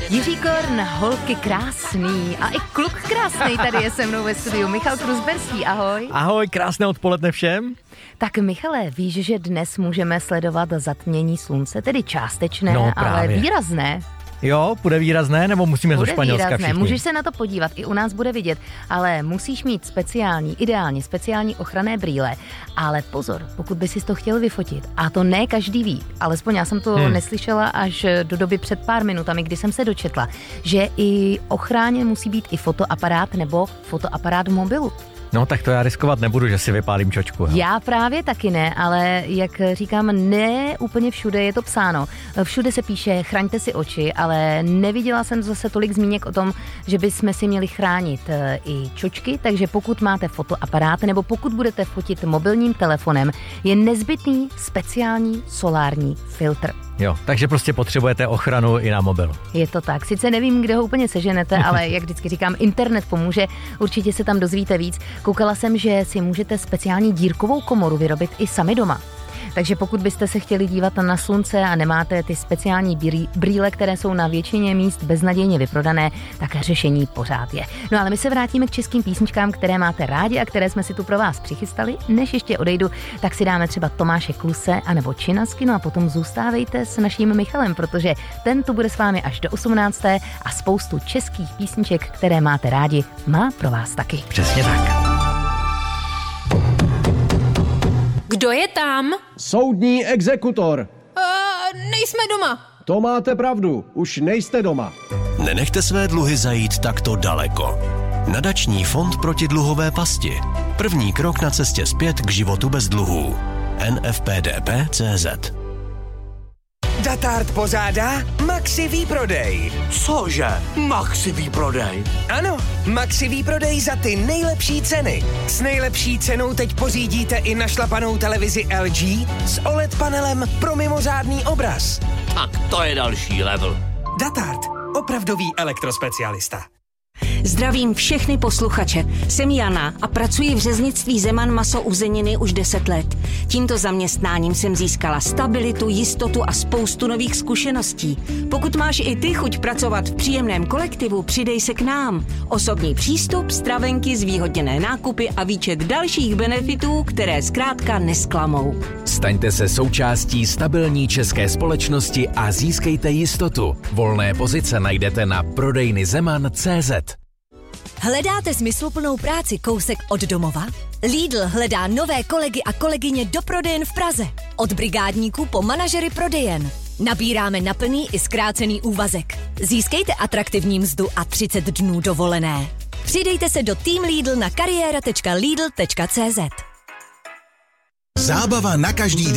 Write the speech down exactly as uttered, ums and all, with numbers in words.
Jiří Korn, holky krásný a i kluk krásný tady je se mnou ve studiu. Michal Kruzberský, ahoj. Ahoj, krásné odpoledne všem. Tak Michale, víš, že dnes můžeme sledovat zatmění slunce, tedy částečné, no, ale výrazné. Jo, bude výrazné, nebo musíme bude do Španělska výrazné. všichni? Můžeš se na to podívat, i u nás bude vidět, ale musíš mít speciální, ideálně speciální ochranné brýle. Ale pozor, pokud by si to chtěl vyfotit, a to ne každý ví, alespoň já jsem to hmm. neslyšela až do doby před pár minutami, kdy jsem se dočetla, že i ochráněn musí být i fotoaparát nebo fotoaparát v mobilu. No tak to já riskovat nebudu, že si vypálím čočku. Jo. Já právě taky ne, ale jak říkám, ne úplně všude je to psáno. Všude se píše, chraňte si oči, ale neviděla jsem zase tolik zmíněk o tom, že bychom si měli chránit i čočky, takže pokud máte fotoaparát nebo pokud budete fotit mobilním telefonem, je nezbytný speciální solární filtr. Jo, takže prostě potřebujete ochranu i na mobilu. Je to tak. Sice nevím, kde ho úplně seženete, ale jak vždycky říkám, internet pomůže. Určitě se tam dozvíte víc. Koukala jsem, že si můžete speciální dírkovou komoru vyrobit i sami doma. Takže pokud byste se chtěli dívat na slunce a nemáte ty speciální brýle, které jsou na většině míst beznadějně vyprodané, tak řešení pořád je. No ale my se vrátíme k českým písničkám, které máte rádi a které jsme si tu pro vás přichystali. Než ještě odejdu, tak si dáme třeba Tomáše Kluse anebo Činasky, no a potom zůstávejte s naším Michalem, protože ten tu bude s vámi až do osmnácté a spoustu českých písniček, které máte rádi, má pro vás taky. Přesně tak. Kdo je tam? Soudní exekutor. Uh, nejsme doma. To máte pravdu, už nejste doma. Nenechte své dluhy zajít takto daleko. Nadační fond proti dluhové pasti. První krok na cestě zpět k životu bez dluhů. N F P D P tečka cé zet. Datart pořádá Maxi výprodej. Cože? Maxi výprodej? Ano, Maxi výprodej za ty nejlepší ceny. S nejlepší cenou teď pořídíte i našlapanou televizi L G s O L E D panelem pro mimořádný obraz. Tak to je další level. Datart, opravdový elektrospecialista. Zdravím všechny posluchače. Jsem Jana a pracuji v řeznictví Zeman maso uzeniny už deset let. Tímto zaměstnáním jsem získala stabilitu, jistotu a spoustu nových zkušeností. Pokud máš i ty chuť pracovat v příjemném kolektivu, přidej se k nám. Osobní přístup, stravenky, zvýhodněné nákupy a výčet dalších benefitů, které zkrátka nesklamou. Staňte se součástí stabilní české společnosti a získejte jistotu. Volné pozice najdete na prodejny zeman tečka cé zet. Hledáte smysluplnou práci kousek od domova? Lidl hledá nové kolegy a kolegyně do prodejen v Praze. Od brigádníků po manažery prodejen. Nabíráme na plný i zkrácený úvazek. Získejte atraktivní mzdu a třicet dnů dovolené. Přidejte se do Team Lidl na kariéra tečka lidl tečka cé zet. Zábava na každý den.